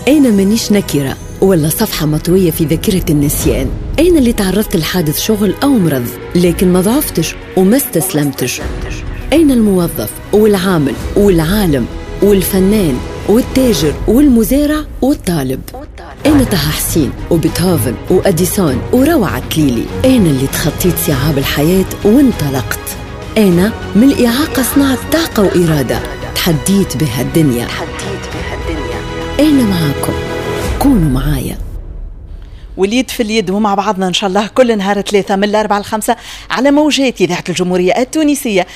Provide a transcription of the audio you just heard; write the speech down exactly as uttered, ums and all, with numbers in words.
أنا مانيش نكرة ولا صفحة مطوية في ذاكرة النسيان. أنا اللي تعرضت لحادث شغل أو مرض لكن ما ضعفتش وما استسلمتش. أنا الموظف والعامل والعالم والفنان والتاجر والمزارع والطالب. أنا طه حسين وبيتهوفن وأديسون وروعة ليلي. أنا اللي تخطيت صعاب الحياة وانطلقت. أنا من الإعاقة صنعت طاقة وإرادة تحديت بها الدنيا. أنا معاكم، كونوا معايا. واليد في اليد ومع بعضنا إن شاء الله كل نهار ثلاثة من الأربعة الخمسة على موجات إذاعة الجمهورية التونسية.